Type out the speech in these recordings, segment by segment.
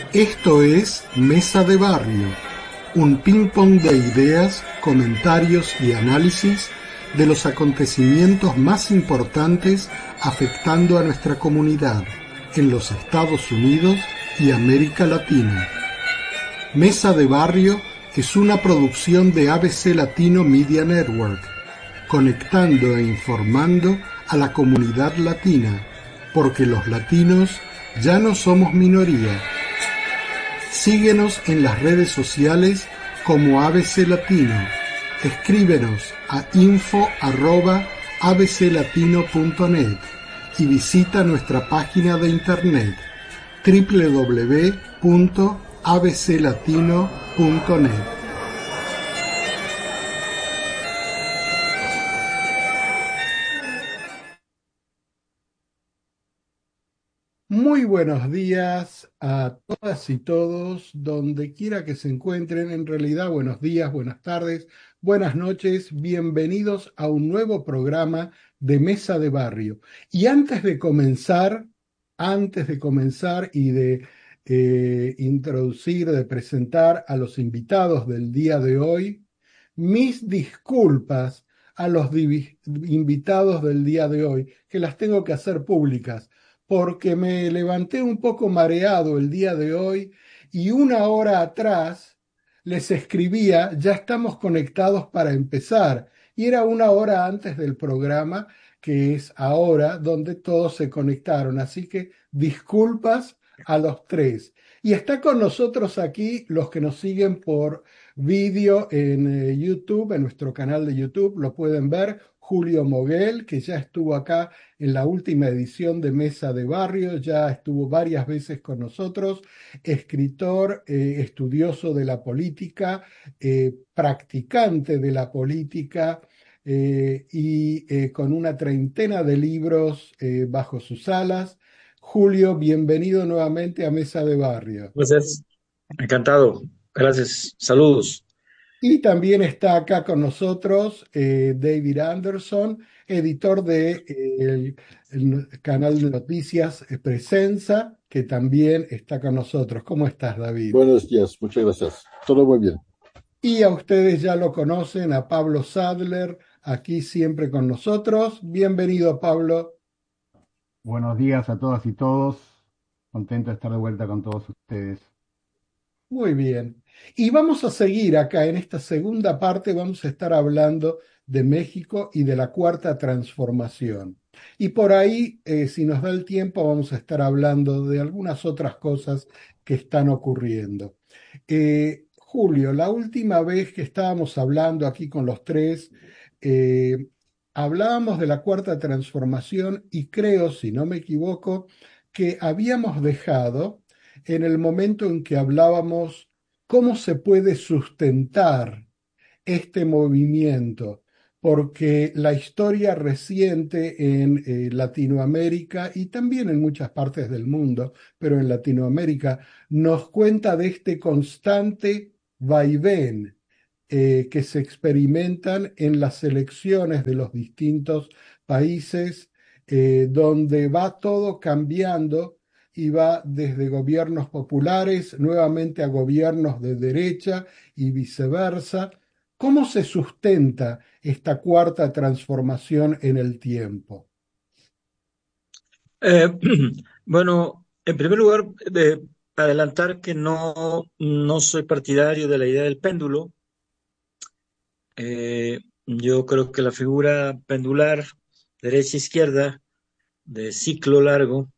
Esto es Mesa de Barrio, un ping-pong de ideas, comentarios y análisis de los acontecimientos más importantes afectando a nuestra comunidad en los Estados Unidos y América Latina. Mesa de Barrio es una producción de ABC Latino Media Network, conectando e informando a la comunidad latina, porque los latinos ya no somos minoría. Síguenos en las redes sociales como ABC Latino. Escríbenos a info@abclatino.net y visita nuestra página de internet www.abclatino.net. Muy buenos días a todas y todos, donde quiera que se encuentren. En realidad, buenos días, buenas tardes, buenas noches. Bienvenidos a un nuevo programa de Mesa de Barrio. Y antes de comenzar y de introducir, de presentar a los invitados del día de hoy, mis disculpas a los invitados del día de hoy, que las tengo que hacer públicas porque me levanté un poco mareado el día de hoy y una hora atrás les escribía, ya estamos conectados para empezar. Y era una hora antes del programa, que es ahora, donde todos se conectaron. Así que disculpas a los tres. Y está con nosotros aquí los que nos siguen por vídeo en YouTube, en nuestro canal de YouTube, lo pueden ver. Julio Moguel, que ya estuvo acá en la última edición de Mesa de Barrio, ya estuvo varias veces con nosotros, escritor, estudioso de la política, practicante de la política y con una treintena de libros bajo sus alas. Julio, bienvenido nuevamente a Mesa de Barrio. Pues encantado. Gracias. Saludos. Y también está acá con nosotros David Anderson, editor de el canal de noticias Presenza, que también está con nosotros. ¿Cómo estás, David? Buenos días, muchas gracias. Todo muy bien. Y a ustedes ya lo conocen, a Pablo Sadler, aquí siempre con nosotros. Bienvenido, Pablo. Buenos días a todas y todos. Contento de estar de vuelta con todos ustedes. Muy bien. Y vamos a seguir acá en esta segunda parte, vamos a estar hablando de México y de la cuarta transformación. Y por ahí, si nos da el tiempo, vamos a estar hablando de algunas otras cosas que están ocurriendo. Julio, la última vez que estábamos hablando aquí con los tres, eh, hablábamos de la cuarta transformación y creo, si no me equivoco, que habíamos dejado en el momento en que hablábamos cómo se puede sustentar este movimiento, porque la historia reciente en Latinoamérica y también en muchas partes del mundo, pero en Latinoamérica, nos cuenta de este constante vaivén que se experimentan en las elecciones de los distintos países, donde va todo cambiando y va desde gobiernos populares nuevamente a gobiernos de derecha y viceversa. ¿Cómo se sustenta esta cuarta transformación en el tiempo? Eh, bueno, en primer lugar, adelantar que no soy partidario de la idea del péndulo. Yo creo que la figura pendular, derecha-izquierda, de ciclo largo,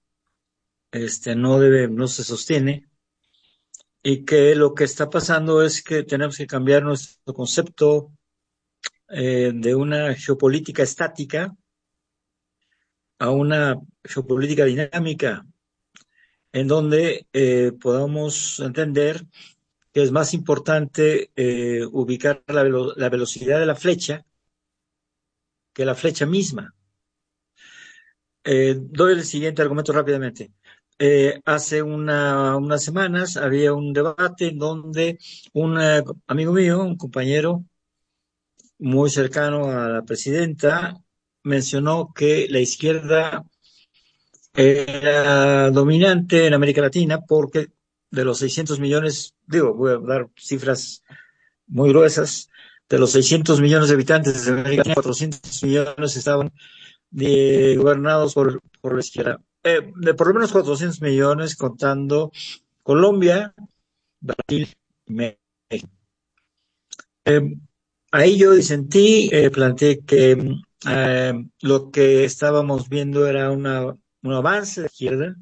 no se sostiene, y que lo que está pasando es que tenemos que cambiar nuestro concepto de una geopolítica estática a una geopolítica dinámica, en donde podamos entender que es más importante ubicar la velocidad de la flecha que la flecha misma. Doy el siguiente argumento rápidamente. Hace unas semanas había un debate en donde un amigo mío, un compañero muy cercano a la presidenta, mencionó que la izquierda era dominante en América Latina porque de los 600 millones, digo, voy a dar cifras muy gruesas, de los 600 millones de habitantes de América Latina, 400 millones estaban gobernados por la izquierda. Por lo menos 400 millones contando Colombia, Brasil y México. Ahí yo disentí, planteé que lo que estábamos viendo era un avance de izquierda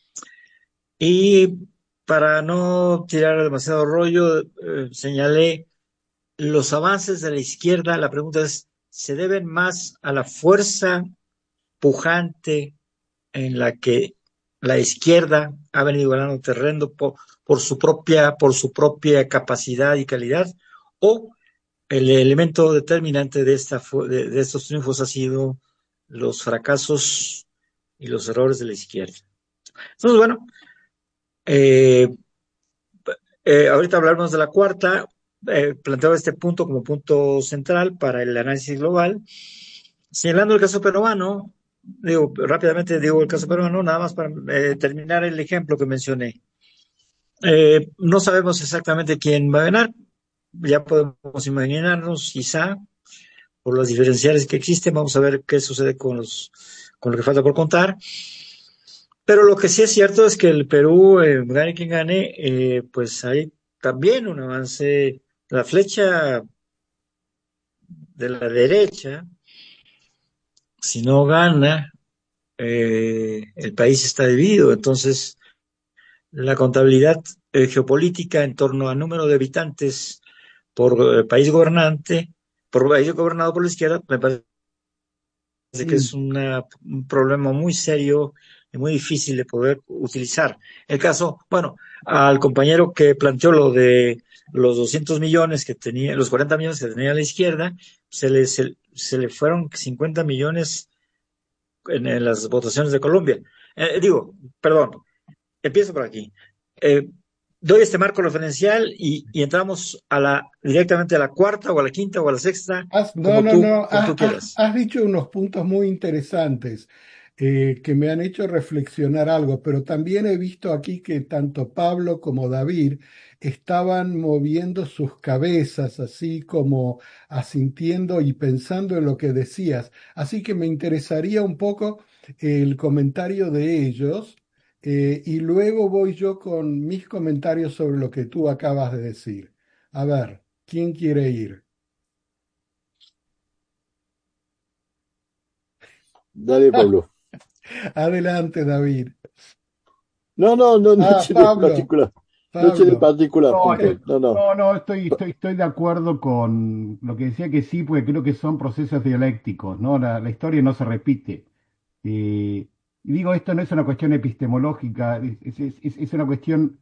y para no tirar demasiado rollo, señalé los avances de la izquierda. La pregunta es, ¿se deben más a la fuerza pujante en la que la izquierda ha venido ganando terreno por su propia capacidad y calidad, o el elemento determinante de estos triunfos ha sido los fracasos y los errores de la izquierda? Entonces, bueno, eh, ahorita hablaremos de la cuarta. Planteaba este punto como punto central para el análisis global, señalando el caso peruano. Digo, rápidamente digo el caso peruano, nada más para terminar el ejemplo que mencioné. No sabemos exactamente quién va a ganar, ya podemos imaginarnos, quizá, por las diferenciales que existen. Vamos a ver qué sucede con lo que falta por contar. Pero lo que sí es cierto es que el Perú, gane quien gane, pues hay también un avance. La flecha de la derecha, si no gana, el país está dividido. Entonces, la contabilidad geopolítica en torno al número de habitantes por país gobernante, por país gobernado por la izquierda, me parece que es un problema muy serio y muy difícil de poder utilizar. El caso, bueno, al compañero que planteó lo de los 200 millones que tenía, los 40 millones que tenía la izquierda, se le fueron 50 millones en las votaciones de Colombia. Perdón, empiezo por aquí. Eh, Doy este marco referencial y entramos directamente a la cuarta o a la quinta o a la sexta, No, no, no, como tú quieras. has dicho unos puntos muy interesantes que me han hecho reflexionar algo, pero también he visto aquí que tanto Pablo como David estaban moviendo sus cabezas, así como asintiendo y pensando en lo que decías. Así que me interesaría un poco el comentario de ellos, y luego voy yo con mis comentarios sobre lo que tú acabas de decir. A ver, ¿quién quiere ir? Dale, Pablo. Adelante, David. No, no, no, no Ah, tiene Pablo, particular, no tiene Pablo. particular No, Ok. punto. No, no. no, estoy de acuerdo con lo que decía que sí, porque creo que son procesos dialécticos, ¿no? La historia no se repite. Eh, y digo, esto no es una cuestión epistemológica, es una cuestión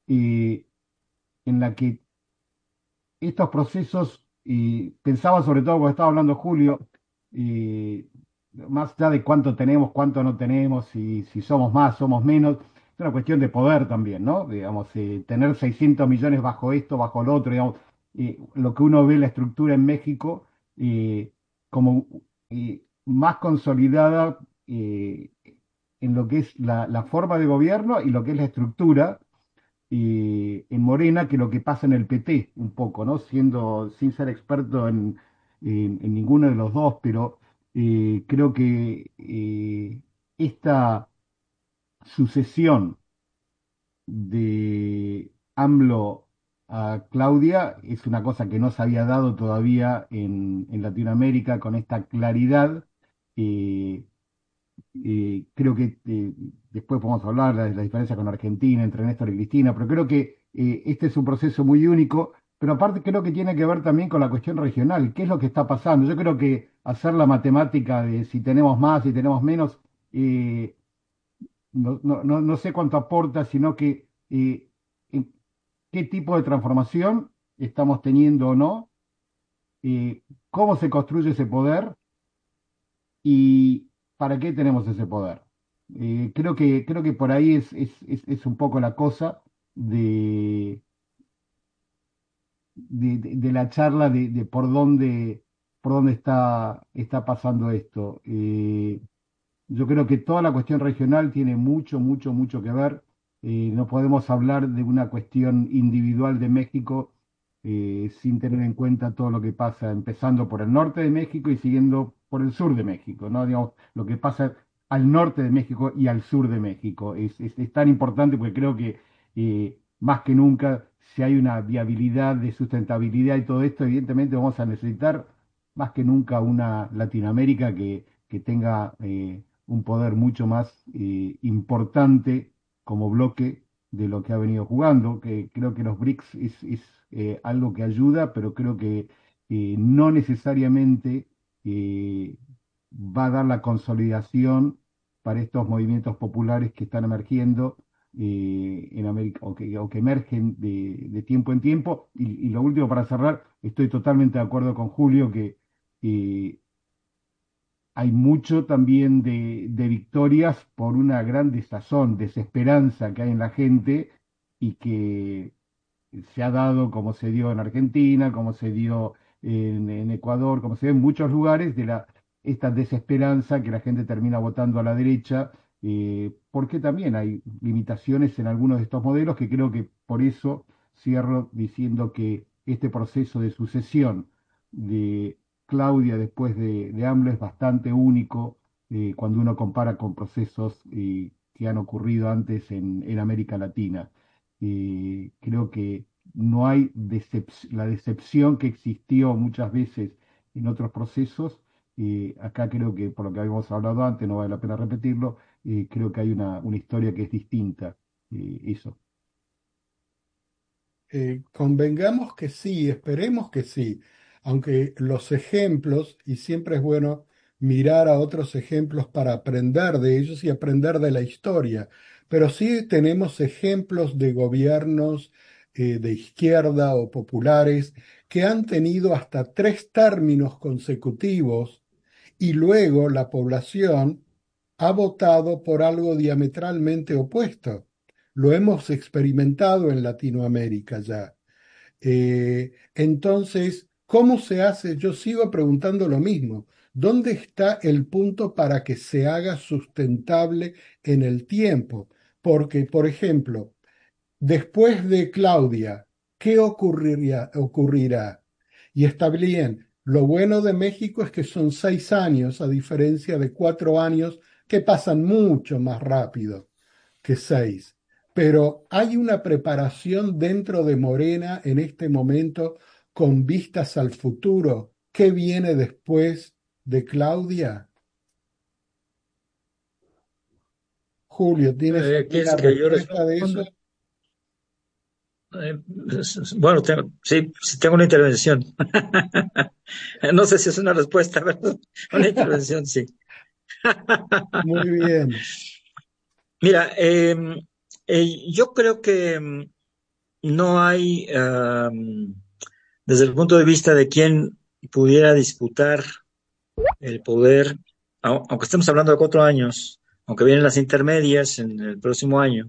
en la que estos procesos, pensaba sobre todo cuando estaba hablando Julio, eh, más allá de cuánto tenemos, cuánto no tenemos, si somos más, somos menos, es una cuestión de poder también, ¿no? Digamos, tener 600 millones bajo esto, bajo lo otro, digamos, lo que uno ve en la estructura en México como más consolidada en lo que es la forma de gobierno y lo que es la estructura en Morena que lo que pasa en el PT, un poco, ¿no? Sin ser experto en ninguno de los dos, pero creo que esta sucesión de AMLO a Claudia es una cosa que no se había dado todavía en Latinoamérica con esta claridad. eh, Creo que después podemos hablar de la diferencia con Argentina, entre Néstor y Cristina, pero creo que este es un proceso muy único, pero aparte creo que tiene que ver también con la cuestión regional, qué es lo que está pasando. Yo creo que hacer la matemática de si tenemos más, si tenemos menos, eh, no sé cuánto aporta, sino que en qué tipo de transformación estamos teniendo o no, cómo se construye ese poder y para qué tenemos ese poder. Creo que por ahí es un poco la cosa de, de la charla de por dónde está pasando esto. Yo creo que toda la cuestión regional tiene mucho que ver. No podemos hablar de una cuestión individual de México sin tener en cuenta todo lo que pasa, empezando por el norte de México y siguiendo por el sur de México, ¿no? Digamos, lo que pasa al norte de México y al sur de México. Es tan importante porque creo que más que nunca, si hay una viabilidad de sustentabilidad y todo esto, evidentemente vamos a necesitar más que nunca una Latinoamérica que tenga un poder mucho más importante como bloque de lo que ha venido jugando, que creo que los BRICS es algo que ayuda, pero creo que no necesariamente eh, va a dar la consolidación para estos movimientos populares que están emergiendo en América o que emergen de tiempo en tiempo. Y lo último para cerrar, estoy totalmente de acuerdo con Julio que eh, hay mucho también de victorias por una gran desazón, desesperanza que hay en la gente y que se ha dado como se dio en Argentina, como se dio en Ecuador, como se dio en muchos lugares, esta desesperanza que la gente termina votando a la derecha, porque también hay limitaciones en algunos de estos modelos que creo que por eso cierro diciendo que este proceso de sucesión de Claudia después de AMLO es bastante único cuando uno compara con procesos que han ocurrido antes en América Latina. Creo que no hay la decepción que existió muchas veces en otros procesos. Acá creo que, por lo que habíamos hablado antes, no vale la pena repetirlo, creo que hay una historia que es distinta. Eso. Convengamos que sí, esperemos que sí, aunque los ejemplos, y siempre es bueno mirar a otros ejemplos para aprender de ellos y aprender de la historia, pero sí tenemos ejemplos de gobiernos de izquierda o populares que han tenido hasta 3 términos consecutivos y luego la población ha votado por algo diametralmente opuesto. Lo hemos experimentado en Latinoamérica ya. Entonces, ¿cómo se hace? Yo sigo preguntando lo mismo. ¿Dónde está el punto para que se haga sustentable en el tiempo? Porque, por ejemplo, después de Claudia, ¿qué ocurrirá? Y está bien, lo bueno de México es que son 6 años, a diferencia de 4 años que pasan mucho más rápido que 6. Pero hay una preparación dentro de Morena en este momento con vistas al futuro. ¿Qué viene después de Claudia? Julio, ¿tienes ¿Quieres alguna que yo respuesta de eso? responda? Bueno, sí, sí tengo una intervención. No sé si es una respuesta, pero una intervención, sí. Muy bien. Mira, yo creo que no hay, desde el punto de vista de quién pudiera disputar el poder, aunque estemos hablando de 4 años, aunque vienen las intermedias en el próximo año,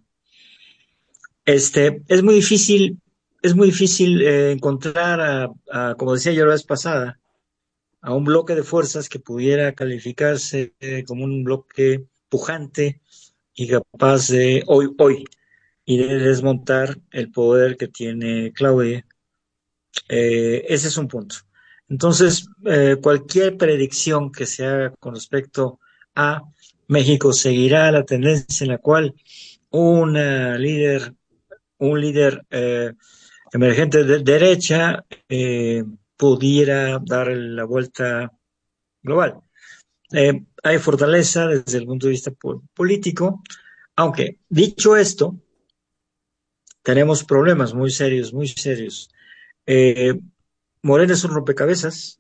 es muy difícil encontrar como decía yo la vez pasada, a un bloque de fuerzas que pudiera calificarse como un bloque pujante y capaz de hoy y de desmontar el poder que tiene Claudia. Ese es un punto. Entonces, cualquier predicción que se haga con respecto a México seguirá la tendencia en la cual una líder, un líder emergente de derecha pudiera dar la vuelta global. Hay fortaleza desde el punto de vista político, aunque dicho esto, tenemos problemas muy serios, muy serios. Eh, Morena es un rompecabezas,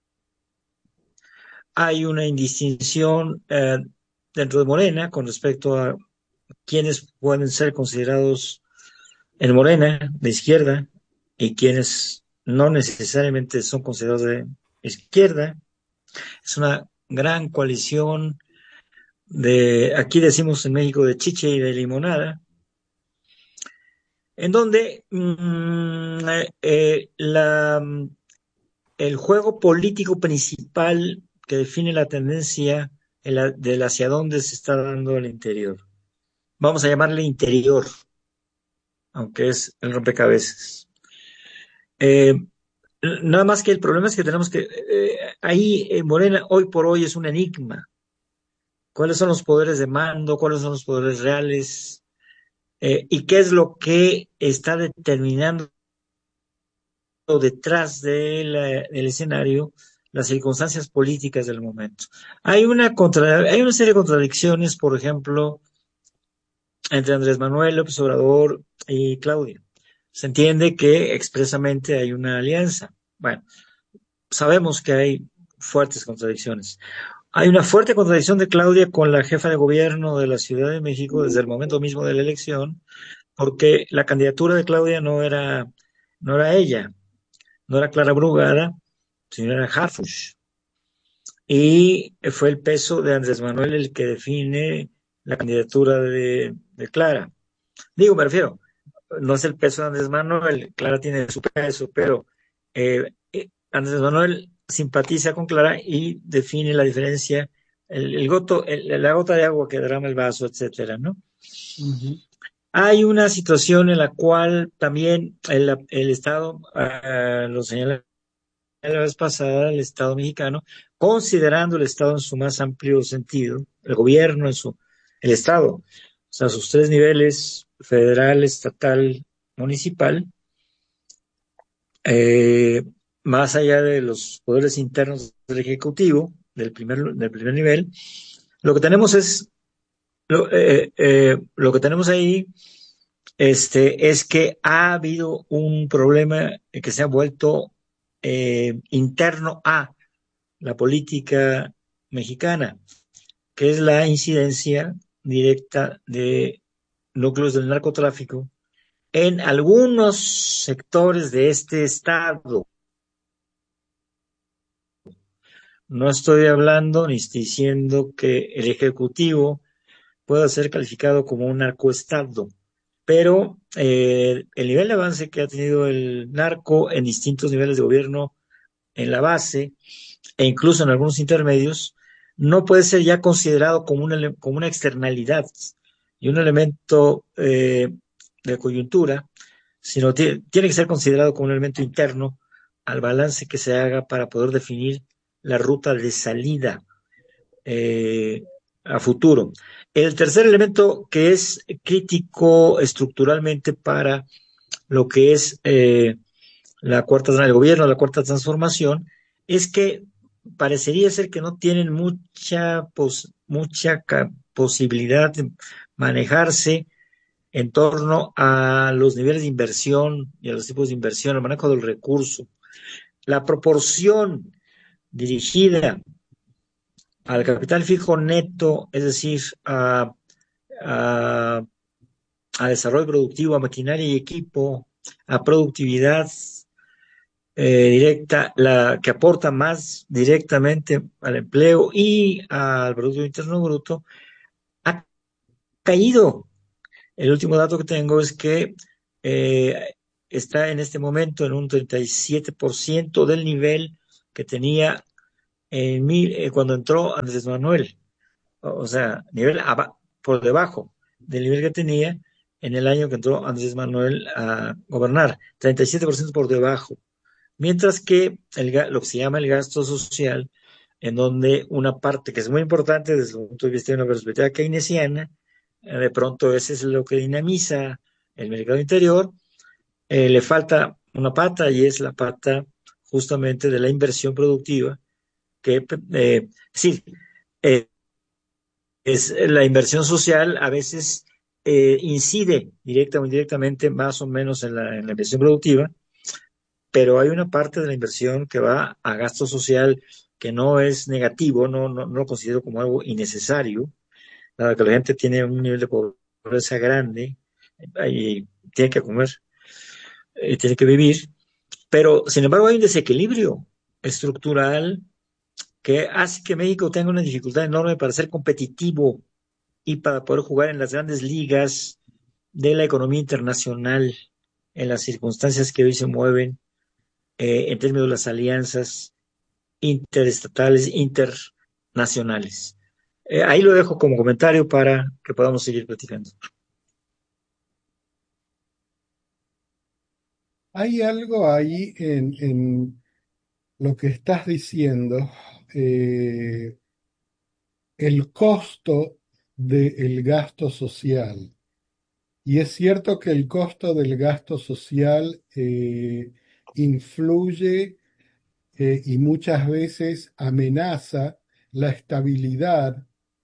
hay una indistinción dentro de Morena con respecto a quienes pueden ser considerados en Morena de izquierda y quienes no necesariamente son considerados de izquierda. Es una gran coalición aquí decimos en México, de chiche y de limonada, en donde el juego político principal que define la tendencia del hacia dónde se está dando el interior. vamos a llamarle interior, aunque es el rompecabezas. Nada más que el problema es que tenemos que, ahí Morena hoy por hoy es un enigma. ¿Cuáles son los poderes de mando? ¿Cuáles son los poderes reales? ¿Y qué es lo que está determinando detrás del escenario las circunstancias políticas del momento? Hay una serie de contradicciones, por ejemplo, entre Andrés Manuel López Obrador y Claudia. Se entiende que expresamente hay una alianza. Bueno, sabemos que hay fuertes contradicciones. Hay una fuerte contradicción de Claudia con la jefa de gobierno de la Ciudad de México desde el momento mismo de la elección, porque la candidatura de Claudia no era ella, no era Clara Brugada, sino era Harfuch. Y fue el peso de Andrés Manuel el que define la candidatura de Clara. Digo, me refiero, no es el peso de Andrés Manuel, Clara tiene su peso, pero Andrés Manuel simpatiza con Clara y define la diferencia, la gota de agua que derrama el vaso, etcétera, ¿no? Ujú. Hay una situación en la cual también el Estado, lo señalé la vez pasada, el Estado mexicano, considerando el Estado en su más amplio sentido, el gobierno el Estado, o sea, sus tres niveles, federal, estatal, municipal, eh, más allá de los poderes internos del Ejecutivo, del primer nivel, lo que tenemos es, lo que tenemos ahí, es que ha habido un problema que se ha vuelto interno a la política mexicana, que es la incidencia directa de núcleos del narcotráfico en algunos sectores de este estado. No estoy hablando ni estoy diciendo que el Ejecutivo pueda ser calificado como un narcoestado, pero el nivel de avance que ha tenido el narco en distintos niveles de gobierno en la base e incluso en algunos intermedios, no puede ser ya considerado como una externalidad y un elemento de coyuntura, sino tiene que ser considerado como un elemento interno al balance que se haga para poder definir la ruta de salida eh, a futuro. El tercer elemento que es crítico estructuralmente para lo que es el gobierno, la cuarta transformación, es que parecería ser que no tienen mucha posibilidad de manejarse en torno a los niveles de inversión y a los tipos de inversión, al manejo del recurso. La proporción dirigida al capital fijo neto, es decir, a, a desarrollo productivo, a maquinaria y equipo, a productividad directa, la que aporta más directamente al empleo y al Producto Interno Bruto, ha caído. El último dato que tengo es que eh, está en este momento en un 37% del nivel que tenía cuando entró Andrés Manuel. O sea, por debajo del nivel que tenía en el año que entró Andrés Manuel a gobernar, 37% por debajo. Mientras que lo que se llama el gasto social, en donde una parte que es muy importante desde el punto de vista de una perspectiva keynesiana, de pronto ese es lo que dinamiza el mercado interior, le falta una pata y es la pata justamente de la inversión productiva, que sí, eh, es la inversión social a veces incide directa o indirectamente más o menos en la inversión productiva, pero hay una parte de la inversión que va a gasto social que no es negativo, no lo considero como algo innecesario, dado que la gente tiene un nivel de pobreza grande y tiene que comer, tiene que vivir, pero sin embargo hay un desequilibrio estructural que hace que México tenga una dificultad enorme para ser competitivo y para poder jugar en las grandes ligas de la economía internacional en las circunstancias que hoy se mueven en términos de las alianzas interestatales, internacionales. Ahí lo dejo como comentario para que podamos seguir platicando. hay algo ahí en lo que estás diciendo, eh, el costo del gasto social. Y es cierto que el costo del gasto social influye y muchas veces amenaza la estabilidad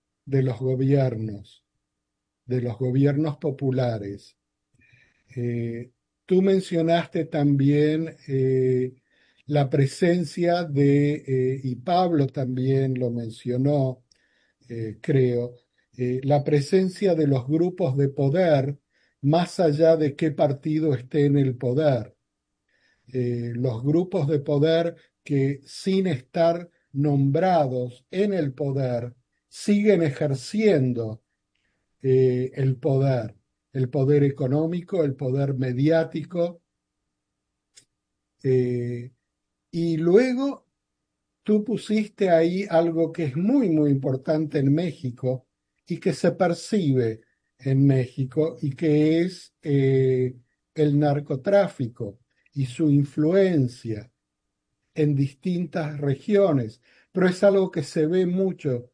de los gobiernos populares. Eh, Tú mencionaste también la presencia y Pablo también lo mencionó, creo, la presencia de los grupos de poder más allá de qué partido esté en el poder. Los grupos de poder que sin estar nombrados en el poder siguen ejerciendo el poder económico, el poder mediático, eh, y luego tú pusiste ahí algo que es muy, muy importante en México y que se percibe en México y que es el narcotráfico y su influencia en distintas regiones, pero es algo que se ve mucho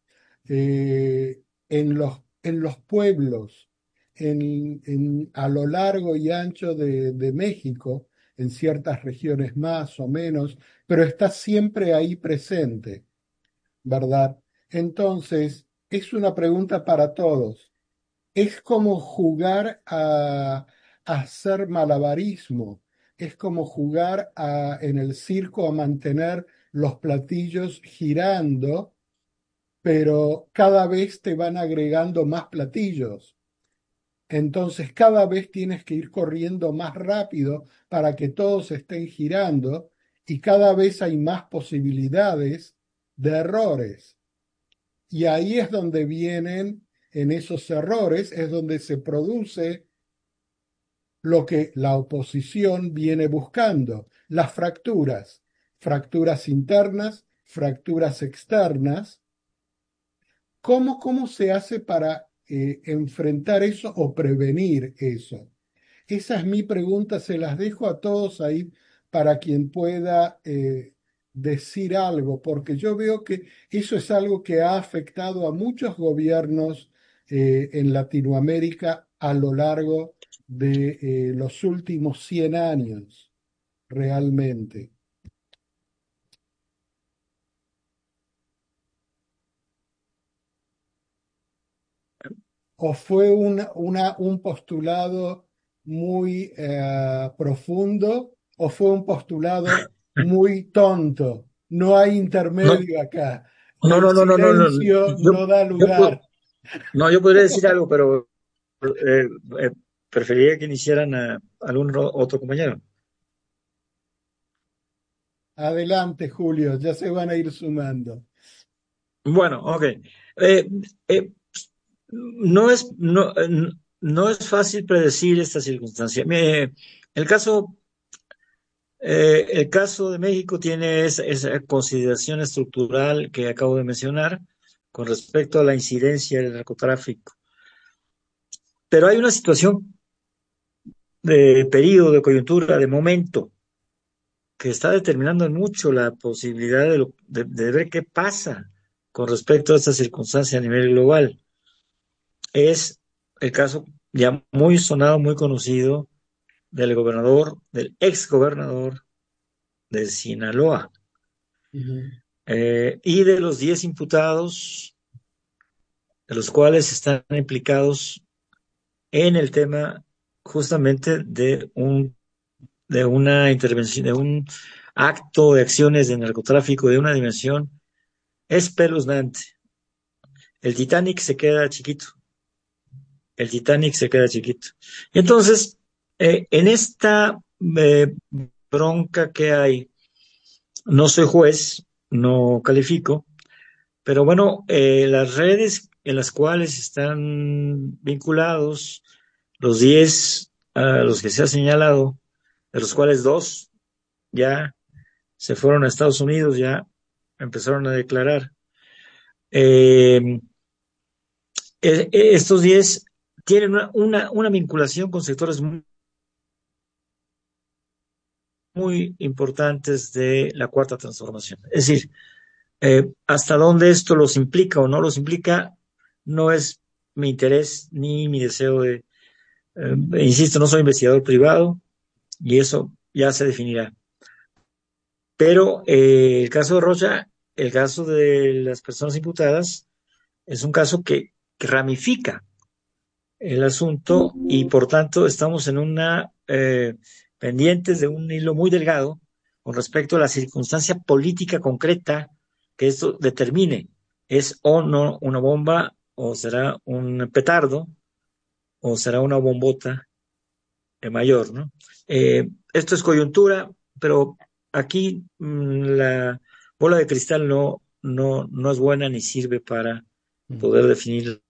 en los pueblos, a lo largo y ancho de México, en ciertas regiones más o menos, pero está siempre ahí presente, ¿verdad? Entonces, es una pregunta para todos. Es como jugar a hacer malabarismo, es como jugar en el circo a mantener los platillos girando, pero cada vez te van agregando más platillos. Entonces cada vez tienes que ir corriendo más rápido para que todos estén girando y cada vez hay más posibilidades de errores. Y ahí es donde vienen, en esos errores, es donde se produce lo que la oposición viene buscando, las fracturas, fracturas internas, fracturas externas. ¿Cómo se hace para enfrentar eso o prevenir eso? Esa es mi pregunta, se las dejo a todos ahí para quien pueda decir algo, porque yo veo que eso es algo que ha afectado a muchos gobiernos en Latinoamérica a lo largo de los últimos 100 años, realmente. ¿O fue un postulado muy profundo o fue un postulado muy tonto? No hay No, intermedio acá. no, El no, no, no, no, no. silencio no da Yo, lugar. no, yo podría decir algo, pero eh, eh, preferiría que iniciaran a algún otro compañero. Adelante, Julio, ya se van a ir sumando. Bueno, ok. Eh, eh, no es fácil predecir esta circunstancia. El caso de México tiene esa consideración estructural que acabo de mencionar con respecto a la incidencia del narcotráfico. Pero hay una situación de periodo, de coyuntura, de momento, que está determinando mucho la posibilidad de ver qué pasa con respecto a esta circunstancia a nivel global. Es el caso ya muy sonado, muy conocido del ex gobernador de Sinaloa, Ujú, y de los 10 imputados, de los cuales están implicados en el tema justamente de una intervención, de un acto de acciones de narcotráfico de una dimensión espeluznante. El Titanic se queda chiquito, el Titanic se queda chiquito. Y entonces, en esta bronca que hay, no soy juez, no califico, pero bueno, las redes en las cuales están vinculados los 10 a los que se ha señalado, de los cuales dos ya se fueron a Estados Unidos, ya empezaron a declarar. Eh, Estos 10 tienen una vinculación con sectores muy importantes de la Cuarta Transformación. Es decir, hasta dónde esto los implica o no los implica, no es mi interés ni mi deseo de, insisto, no soy investigador privado y eso ya se definirá. Pero el caso de Rocha, el caso de las personas imputadas, es un caso que ramifica el asunto y por tanto estamos en una pendientes de un hilo muy delgado con respecto a la circunstancia política concreta que esto determine. ¿Es o no una bomba o será un petardo o será una bombota mayor, ¿no? Esto es coyuntura, pero aquí la bola de cristal no es buena ni sirve para poder definir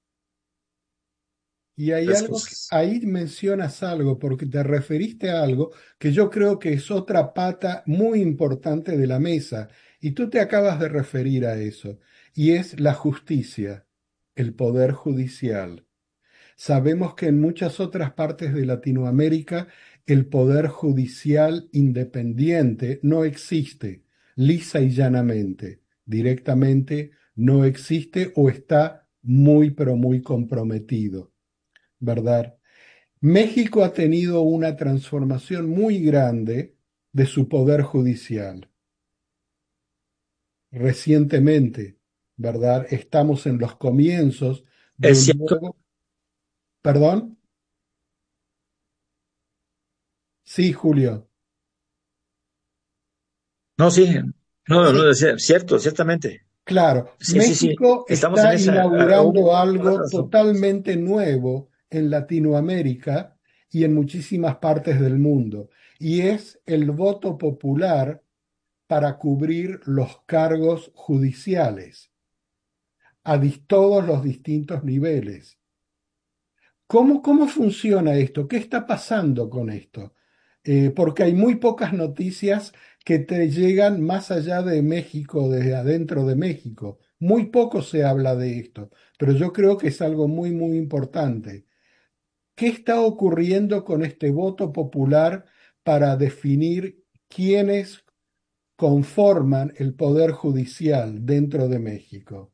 Y hay las algo, cosas. ahí mencionas algo, porque te referiste a algo que yo creo que es otra pata muy importante de la mesa, y tú te acabas de referir a eso, y es la justicia, el poder judicial. Sabemos que en muchas otras partes de Latinoamérica el poder judicial independiente no existe, lisa y llanamente, directamente no existe o está muy, pero muy comprometido. ¿Verdad? México ha tenido una transformación muy grande de su poder judicial. Recientemente, ¿verdad? Estamos en los comienzos de Es un cierto. nuevo... ¿Perdón? Sí, Julio. No, sí, no, Sí, es cierto, ciertamente. claro. Sí, sí, sí. México Estamos en está esa. inaugurando Toda la algo razón. totalmente nuevo en Latinoamérica y en muchísimas partes del mundo, y es el voto popular para cubrir los cargos judiciales a todos los distintos niveles. ¿Cómo funciona esto? ¿Qué está pasando con esto? Porque hay muy pocas noticias que te llegan más allá de México, desde adentro de México. Muy poco se habla de esto, pero yo creo que es algo muy, muy importante. ¿Qué está ocurriendo con este voto popular para definir quiénes conforman el poder judicial dentro de México?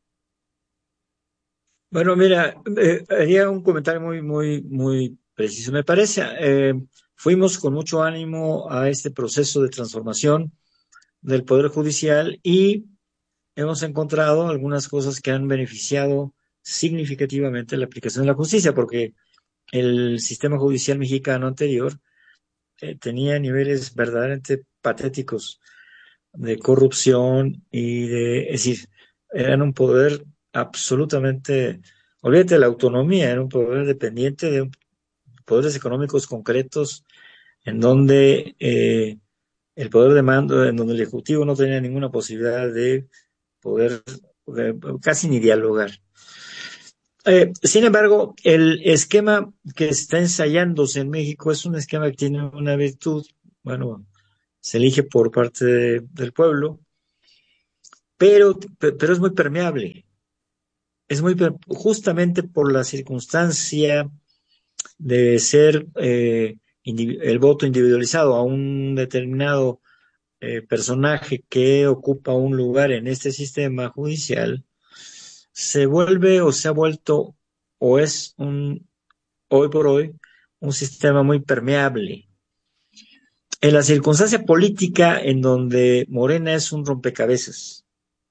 Bueno, mira, haría un comentario muy preciso. Me parece, fuimos con mucho ánimo a este proceso de transformación del Poder Judicial y hemos encontrado algunas cosas que han beneficiado significativamente la aplicación de la justicia, porque el sistema judicial mexicano anterior tenía niveles verdaderamente patéticos de corrupción y de, es decir, eran un poder absolutamente, olvídate de la autonomía, era un poder dependiente de poderes económicos concretos en donde el poder de mando, en donde el Ejecutivo no tenía ninguna posibilidad de poder casi ni dialogar. Sin embargo, el esquema que está ensayándose en México es un esquema que tiene una virtud, bueno, se elige por parte del pueblo, pero es muy permeable. Es justamente por la circunstancia de ser el voto individualizado a un determinado personaje que ocupa un lugar en este sistema judicial, se vuelve o se ha vuelto o es hoy por hoy un sistema muy permeable. En la circunstancia política en donde Morena es un rompecabezas,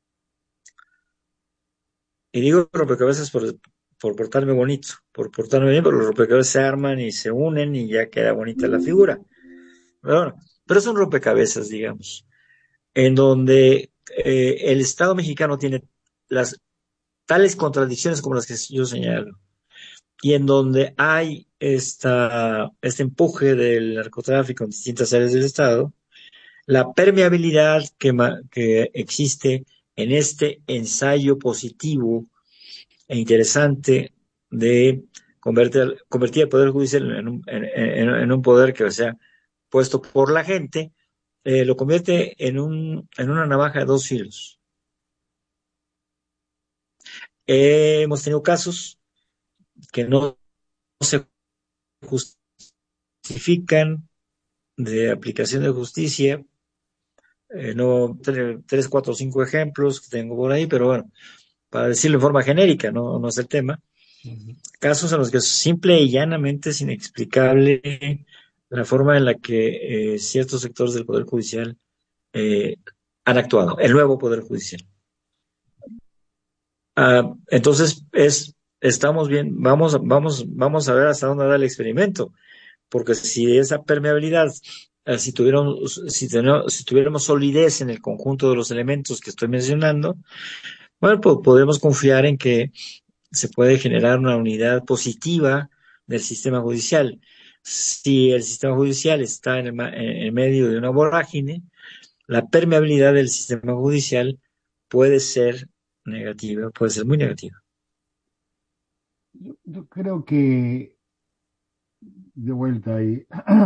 y digo rompecabezas por portarme bonito, por portarme bien, pero los rompecabezas se arman y se unen y ya queda bonita la figura. Pero, bueno, pero es un rompecabezas, digamos, en donde el Estado mexicano tiene las tales contradicciones como las que yo señalo, y en donde hay este empuje del narcotráfico en distintas áreas del Estado, la permeabilidad que existe en este ensayo positivo e interesante de convertir el Poder Judicial en un poder que sea puesto por la gente, lo convierte en una navaja de dos filos. Hemos tenido casos que no se justifican de aplicación de justicia, no 3, 4, 5 ejemplos que tengo por ahí, pero bueno, para decirlo en forma genérica, no es el tema. Casos en los que simple y llanamente es inexplicable la forma en la que ciertos sectores del Poder Judicial han actuado, el nuevo Poder Judicial. Entonces, estamos bien, vamos a ver hasta dónde da el experimento, porque si esa permeabilidad, si tuviéramos solidez en el conjunto de los elementos que estoy mencionando, bueno, pues podemos confiar en que se puede generar una unidad positiva del sistema judicial. Si el sistema judicial está en medio de una vorágine, la permeabilidad del sistema judicial puede ser negativa, puede ser muy negativa. Yo creo que, de vuelta ahí,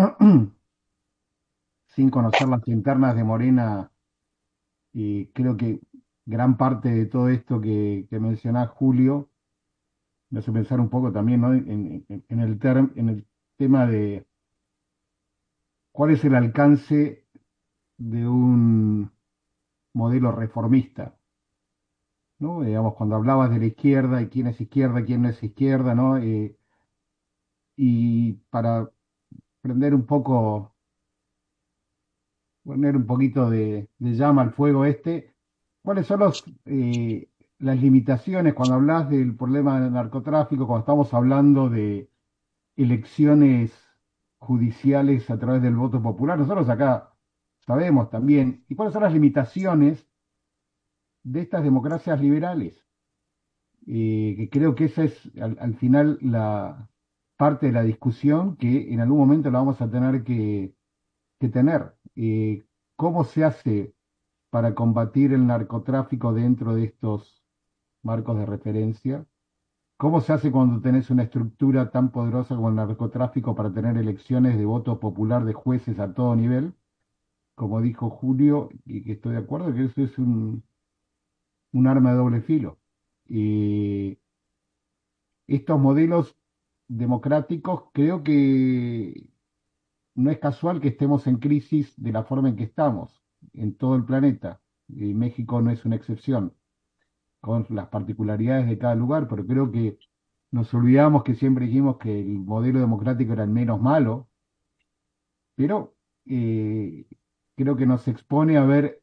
sin conocer las internas de Morena, creo que gran parte de todo esto que mencionás, Julio, me hace pensar un poco también, ¿no? En el tema de cuál es el alcance de un modelo reformista, ¿no? Digamos, cuando hablabas de la izquierda y quién no es izquierda, ¿no? Y para prender un poco, poner un poquito de llama al fuego este, ¿cuáles son las limitaciones cuando hablas del problema del narcotráfico, cuando estamos hablando de elecciones judiciales a través del voto popular? Nosotros acá sabemos también, ¿y cuáles son las limitaciones de estas democracias liberales? Que creo que esa es al final la parte de la discusión que en algún momento la vamos a tener que tener. ¿Cómo se hace para combatir el narcotráfico dentro de estos marcos de referencia? ¿Cómo se hace cuando tenés una estructura tan poderosa como el narcotráfico para tener elecciones de voto popular de jueces a todo nivel? Como dijo Julio, y que estoy de acuerdo, que eso es un arma de doble filo. Eh, Estos modelos democráticos, creo que no es casual que estemos en crisis de la forma en que estamos en todo el planeta. México no es una excepción, con las particularidades de cada lugar, pero creo que nos olvidamos que siempre dijimos que el modelo democrático era el menos malo, pero creo que nos expone a ver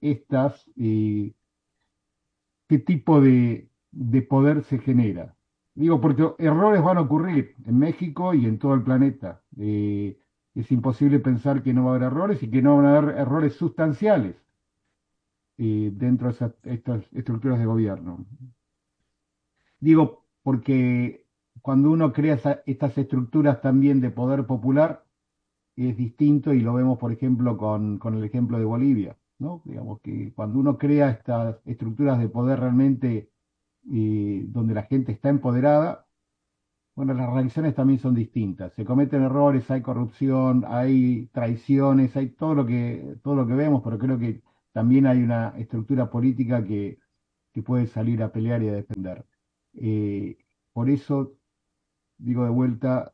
qué tipo de poder se genera. Digo, porque errores van a ocurrir en México y en todo el planeta. Es imposible pensar que no va a haber errores y que no van a haber errores sustanciales dentro de estas estructuras de gobierno. Digo, porque cuando uno crea estas estructuras también de poder popular, es distinto y lo vemos, por ejemplo, con el ejemplo de Bolivia, ¿no? Digamos que cuando uno crea estas estructuras de poder realmente donde la gente está empoderada, bueno, las reacciones también son distintas. Se cometen errores, hay corrupción, hay traiciones, hay todo lo que vemos, pero creo que también hay una estructura política que puede salir a pelear y a defender. Eh, por eso digo de vuelta,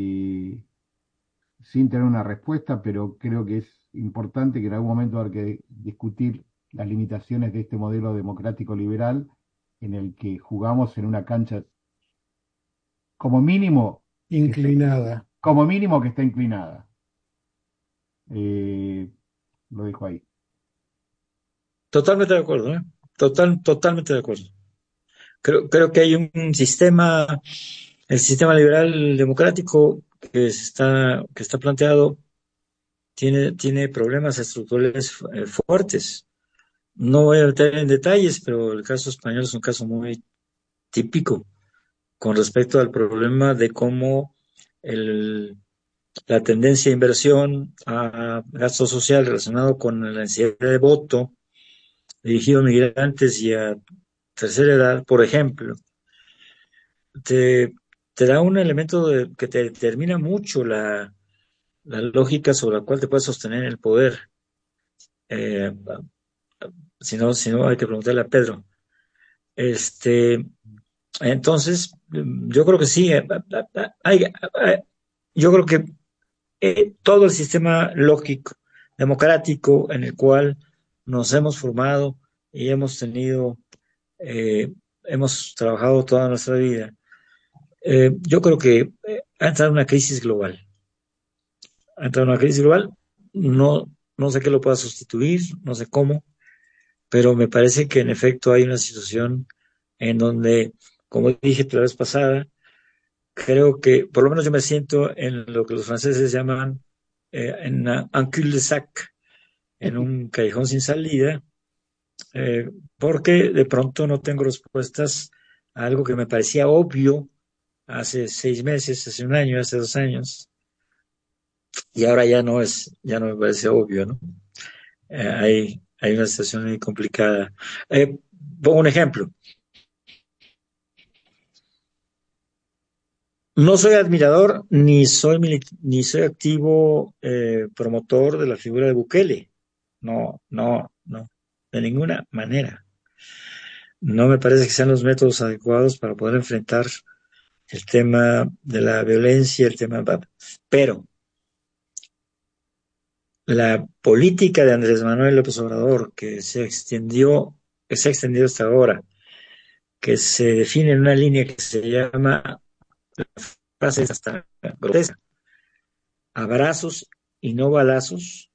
sin tener una respuesta, pero creo que es importante que en algún momento hay que discutir las limitaciones de este modelo democrático liberal en el que jugamos en una cancha como mínimo Inclinada. como mínimo que está inclinada. Eh, lo dejo ahí. Totalmente de acuerdo, ¿eh? Totalmente de acuerdo. Creo que hay un sistema, el sistema liberal democrático que está planteado tiene problemas estructurales fuertes. No voy a meter en detalles, pero el caso español es un caso muy típico con respecto al problema de cómo la tendencia de inversión a gasto social relacionado con la necesidad de voto dirigido a migrantes y a tercera edad, por ejemplo, te, te da un elemento que te determina mucho la lógica sobre la cual te puedes sostener el poder. Eh, si no, hay que preguntarle a Pedro. Este, entonces, yo creo que sí. Yo creo que todo el sistema lógico, democrático en el cual nos hemos formado y hemos trabajado toda nuestra vida. Yo creo que ha entrado una crisis global. Ha entrado una crisis global, no sé qué lo pueda sustituir, no sé cómo, pero me parece que en efecto hay una situación en donde, como dije la vez pasada, creo que por lo menos yo me siento en lo que los franceses llaman en un cul-de-sac, en un callejón sin salida, porque de pronto no tengo respuestas a algo que me parecía obvio hace 6 meses, hace un año, hace 2 años, y ahora ya no me parece obvio, ¿no? Hay una situación muy complicada. Pongo un ejemplo. No soy admirador ni soy activo promotor de la figura de Bukele. No, no, no, de ninguna manera. No me parece que sean los métodos adecuados para poder enfrentar el tema de la violencia, pero la política de Andrés Manuel López Obrador, que se ha extendido hasta ahora, que se define en una línea que se llama, frase hasta grotesca, abrazos y no balazos,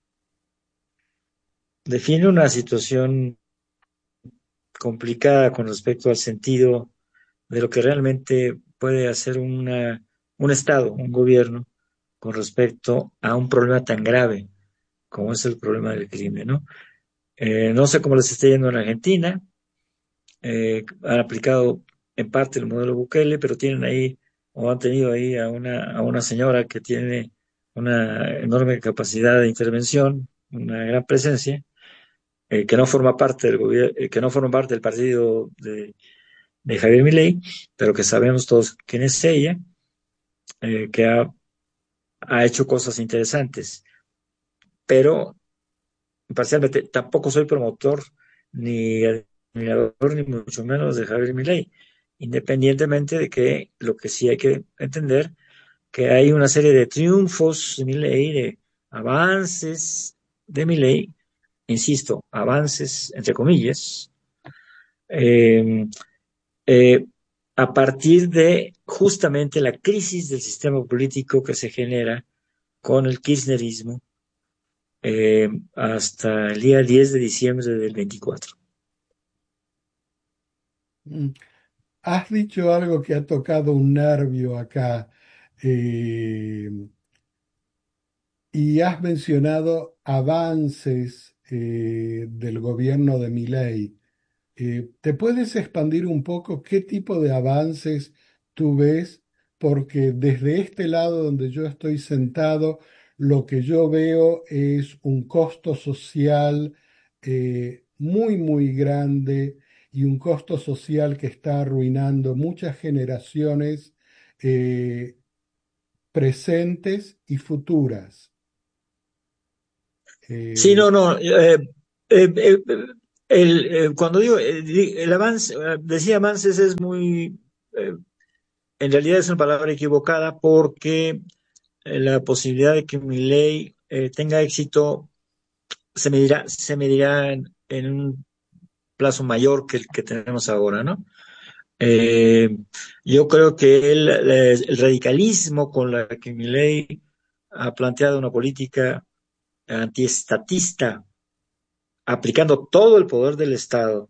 define una situación complicada con respecto al sentido de lo que realmente puede hacer un Estado, un gobierno, con respecto a un problema tan grave como es el problema del crimen, ¿no? No sé cómo les está yendo en Argentina, han aplicado en parte el modelo Bukele, pero tienen ahí, o han tenido ahí a una señora que tiene una enorme capacidad de intervención, una gran presencia, que no forma parte del gobierno, que no forma parte del partido de Javier Milei, pero que sabemos todos quién es ella, que ha hecho cosas interesantes, pero parcialmente tampoco soy promotor ni admirador ni mucho menos de Javier Milei, independientemente de que lo que sí hay que entender que hay una serie de triunfos de Milei, de avances de Milei, insisto, avances entre comillas, eh, eh, a partir de justamente la crisis del sistema político que se genera con el kirchnerismo hasta el día 10 de diciembre del 24. Mm. Has dicho algo que ha tocado un nervio acá, eh, y has mencionado avances del gobierno de Milei. ¿Te puedes expandir un poco qué tipo de avances tú ves? Porque desde este lado donde yo estoy sentado, lo que yo veo es un costo social muy, muy grande y un costo social que está arruinando muchas generaciones eh, presentes y futuras. Sí, Eh, no, no. Cuando digo el avance, decía avances es en realidad es una palabra equivocada porque la posibilidad de que mi ley tenga éxito se medirá en un plazo mayor que el que tenemos ahora, ¿no? Eh, yo creo que el radicalismo con la que mi ley ha planteado una política antiestatista, aplicando todo el poder del Estado,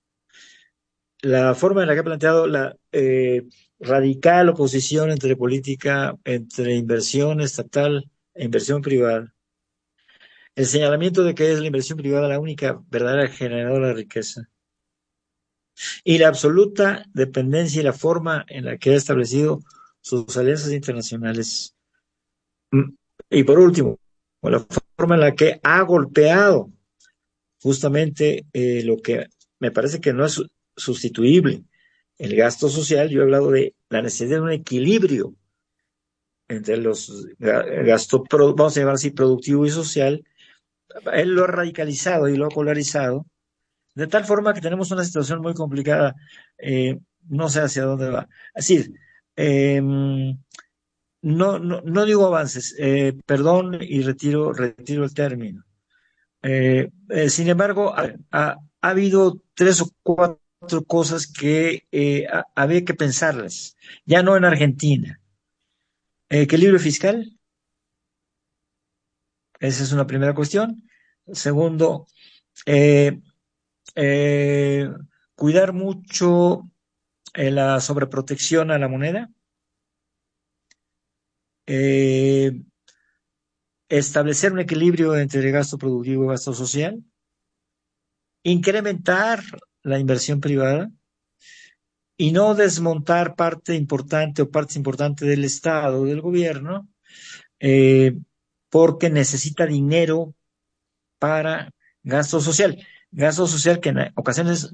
la forma en la que ha planteado la radical oposición entre inversión estatal e inversión privada, el señalamiento de que es la inversión privada la única verdadera generadora de riqueza, y la absoluta dependencia y la forma en la que ha establecido sus alianzas internacionales. Mm, Y por último, la forma en la que ha golpeado justamente lo que me parece que no es sustituible, el gasto social. Yo he hablado de la necesidad de un equilibrio entre los gastos, vamos a llamar así, productivo y social. Él lo ha radicalizado y lo ha polarizado, de tal forma que tenemos una situación muy complicada. No sé hacia dónde va. Es decir, eh, no digo avances, perdón y retiro el término. Sin embargo, ha habido tres o cuatro cosas que había que pensarlas, ya no en Argentina. Equilibrio fiscal, esa es una primera cuestión. Segundo, eh, eh, cuidar mucho la sobreprotección a la moneda. Eh, Establecer un equilibrio entre gasto productivo y gasto social. Incrementar la inversión privada y no desmontar parte importante o partes importantes del Estado, del gobierno, eh, porque necesita dinero para gasto social. Gasto social que en ocasiones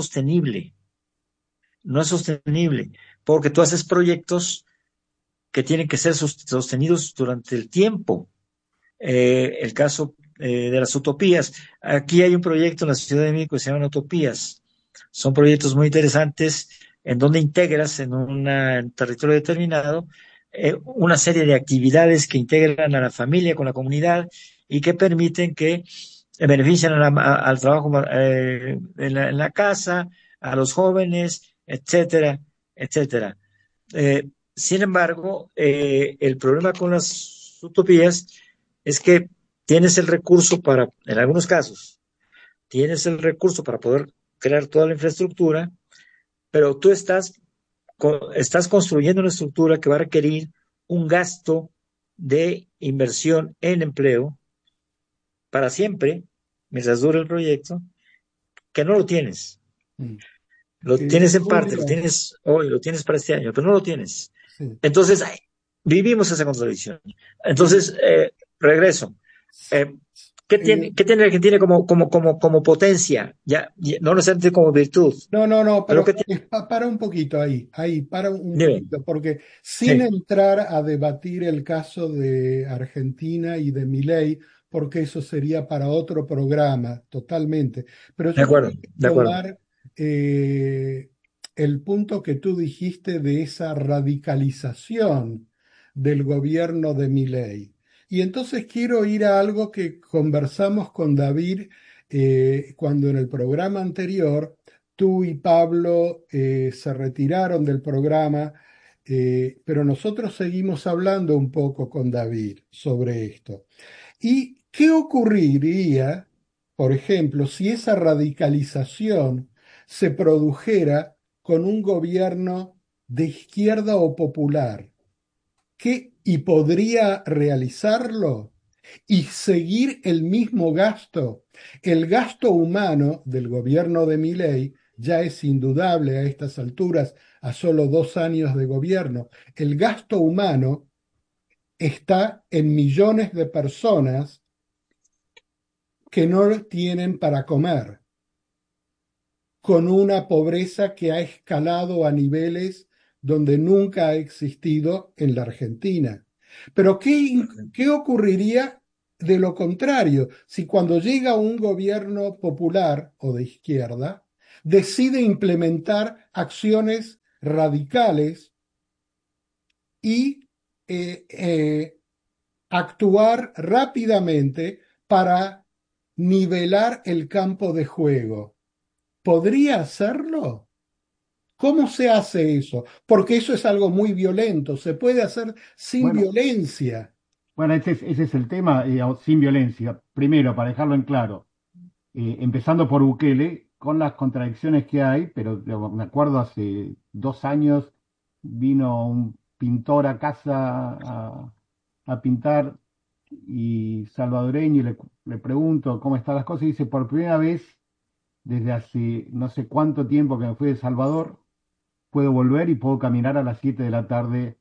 no es sostenible, porque tú haces proyectos que tienen que ser sostenidos durante el tiempo. El caso de las utopías. Aquí hay un proyecto en la Ciudad de México que se llama Utopías. Son proyectos muy interesantes en donde integras en un territorio determinado una serie de actividades que integran a la familia con la comunidad y que permiten que benefician al trabajo en la casa, a los jóvenes, etcétera, etcétera. Sin embargo, el problema con las utopías es que tienes el recurso para, en algunos casos, tienes el recurso para poder crear toda la infraestructura, pero tú estás construyendo una estructura que va a requerir un gasto de inversión en empleo para siempre, mientras dure el proyecto, que no lo tienes. Mm. Lo tienes en parte, lo Julio, tienes hoy, lo tienes para este año, pero no lo tienes. sí. Entonces, vivimos esa contradicción. Entonces, regreso. Eh, Eh, qué tiene Argentina como potencia? No necesariamente como virtud, no, pero pero qué tiene. para un poquito ahí, para un Dime. poquito, porque sin Sí, entrar a debatir el caso de Argentina y de Milei, porque eso sería para otro programa, totalmente. Pero de yo acuerdo, quería de acuerdo. tomar el punto que tú dijiste de esa radicalización del gobierno de Milei. Y entonces quiero ir a algo que conversamos con David cuando en el programa anterior tú y Pablo se retiraron del programa, pero nosotros seguimos hablando un poco con David sobre esto. ¿Y qué ocurriría, por ejemplo, si esa radicalización se produjera con un gobierno de izquierda o popular? ¿Y podría realizarlo? Y seguir el mismo gasto. El gasto humano del gobierno de Milei ya es indudable a estas alturas, a solo 2 años de gobierno. El gasto humano está en millones de personas que no tienen para comer, con una pobreza que ha escalado a niveles donde nunca ha existido en la Argentina. Pero ¿qué ocurriría de lo contrario si cuando llega un gobierno popular o de izquierda decide implementar acciones radicales y actuar rápidamente para nivelar el campo de juego? ¿Podría hacerlo? ¿Cómo se hace eso? Porque eso es algo muy violento. Se puede hacer sin Bueno, violencia. bueno, ese es el tema, sin violencia. Primero, para dejarlo en claro, empezando por Bukele, con las contradicciones que hay, pero me acuerdo hace 2 años vino un pintor a casa a pintar y salvadoreño y le pregunto cómo están las cosas y dice, por primera vez desde hace no sé cuánto tiempo que me fui de Salvador, puedo volver y puedo caminar a las 7 de la tarde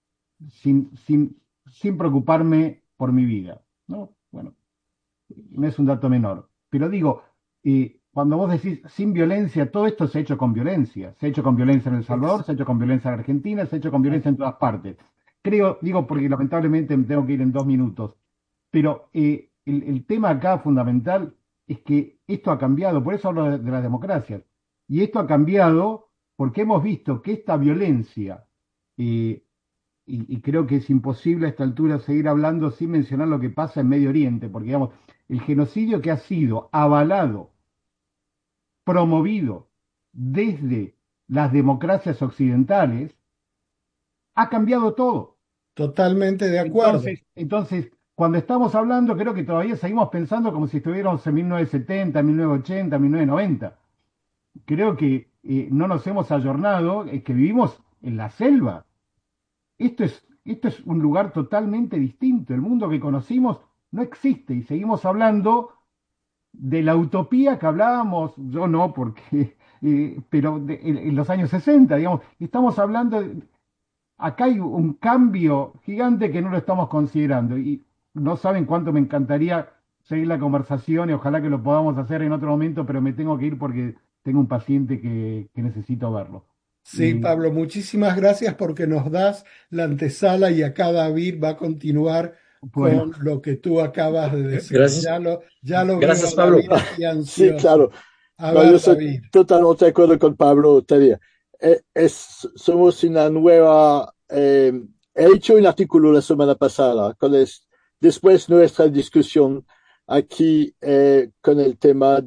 sin preocuparme por mi vida, ¿no? Bueno, no es un dato menor. Pero digo, cuando vos decís sin violencia, todo esto se ha hecho con violencia. Se ha hecho con violencia en El Salvador, Ex- se ha hecho con violencia en Argentina, se ha hecho con violencia en todas partes. Creo, digo, porque lamentablemente me tengo que ir en 2 minutos, pero el tema acá fundamental es que esto ha cambiado, por eso hablo de las democracias, y esto ha cambiado porque hemos visto que esta violencia eh, y creo que es imposible a esta altura seguir hablando sin mencionar lo que pasa en Medio Oriente, porque digamos, el genocidio que ha sido avalado, promovido desde las democracias occidentales, ha cambiado todo. Totalmente de acuerdo. Entonces, cuando estamos hablando, creo que todavía seguimos pensando como si estuviéramos en 1970, 1980, 1990. Creo que no nos hemos ayornado, es que vivimos en la selva. Esto es un lugar totalmente distinto. El mundo que conocimos no existe y seguimos hablando de la utopía que hablábamos, yo no, porque, pero en los años 60, digamos, estamos hablando, acá hay un cambio gigante que no lo estamos considerando y no saben cuánto me encantaría seguir la conversación y ojalá que lo podamos hacer en otro momento, pero me tengo que ir porque tengo un paciente que necesito verlo. Sí, Pablo, muchísimas gracias porque nos das la antesala y acá David va a continuar Bueno, con lo que tú acabas de decir. Gracias, Ya lo veo gracias, a Pablo. David aquí Sí, ansioso. claro. A No, yo ver, soy David. totalmente de acuerdo con Pablo. Te digo, somos una nueva. He hecho un artículo la semana pasada, después nuestra discusión aquí con el tema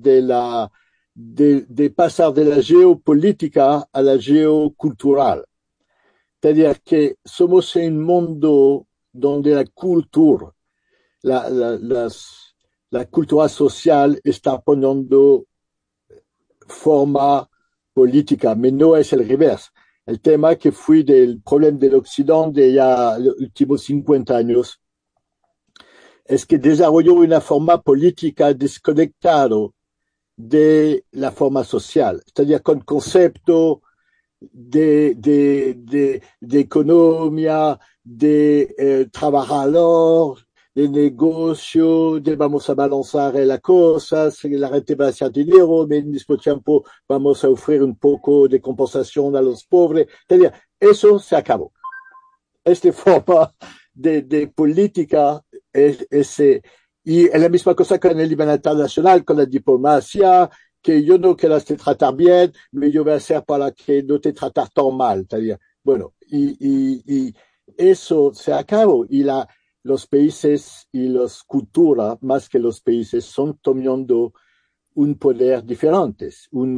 de pasar de la geopolítica a la geocultural. C'est-à-dire que somos un mundo donde la, la, las, la cultura social está poniendo forma política, pero no es el revés. El tema que fue del problema del occidente ya los últimos 50 años es que desarrolló una forma política desconectado de la forma social, c'est-à-dire con concepto de economía, de trabajador, de negocio, de vamos a balanzar las cosas, la gente va a hacer dinero, pero al mismo tiempo vamos a ofrecer un poco de compensación a los pobres. Es-à-dire, eso se acabó. Esta forma de política y es la misma cosa con el nivel internacional, con la diplomacia, que yo no quiero te tratar bien, pero yo voy a hacer para que no te tratar tan mal. C'est-à-dire, bueno, y eso se acabó. Y los países y las culturas, más que los países, son tomando un poder diferente,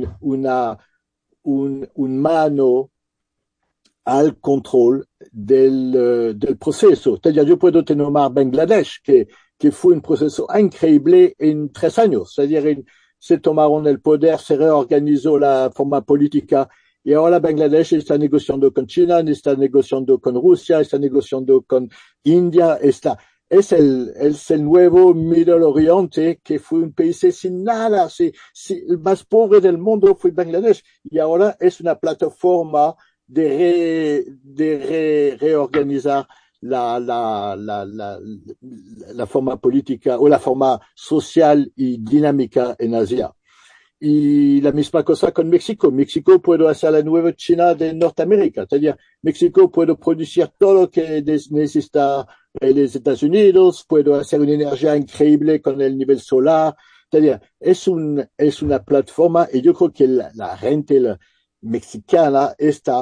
un mano al control del proceso. C'est-à-dire, yo puedo te nombrar Bangladesh, que fue un proceso increíble en 3 años. C'est-à-dire, se tomaron el poder, se reorganizó la forma política y ahora Bangladesh está negociando con China, está negociando con Rusia, está negociando con India. Es el nuevo Middle Oriente, que fue un país sin nada. El más pobre del mundo fue Bangladesh y ahora es una plataforma de reorganizar la forma política o la forma social y dinámica en Asia. Y la misma cosa con México. México puede hacer la nueva China de Norteamérica. C'est-à-dire, México puede producir todo lo que necesita los Estados Unidos, puede hacer una energía increíble con el nivel solar. C'est-à-dire, es una plataforma y yo creo que la gente mexicana está